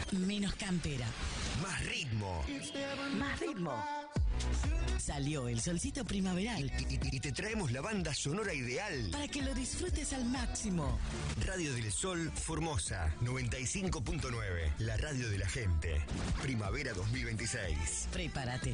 menos campera. Más ritmo. Más ritmo. Salió el solcito primaveral. Y te traemos la banda sonora ideal para que lo disfrutes al máximo. Radio del Sol Formosa 95.9. La radio de la gente. Primavera 2026. Prepárate.